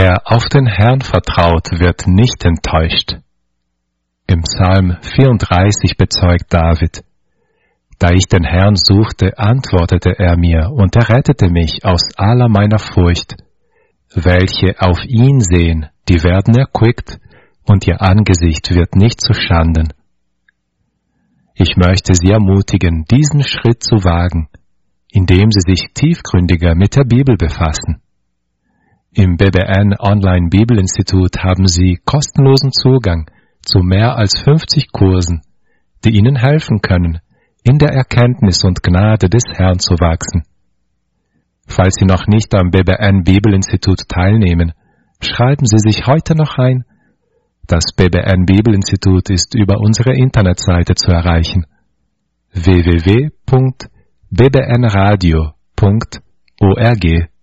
Wer auf den Herrn vertraut, wird nicht enttäuscht. Im Psalm 34 bezeugt David: Da ich den Herrn suchte, antwortete er mir und er rettete mich aus aller meiner Furcht. Welche auf ihn sehen, die werden erquickt, und ihr Angesicht wird nicht zu Schanden. Ich möchte Sie ermutigen, diesen Schritt zu wagen, indem Sie sich tiefgründiger mit der Bibel befassen. Im BBN Online Bibelinstitut haben Sie kostenlosen Zugang zu mehr als 50 Kursen, die Ihnen helfen können, in der Erkenntnis und Gnade des Herrn zu wachsen. Falls Sie noch nicht am BBN Bibelinstitut teilnehmen, schreiben Sie sich heute noch ein. Das BBN Bibelinstitut ist über unsere Internetseite zu erreichen: www.bbnradio.org.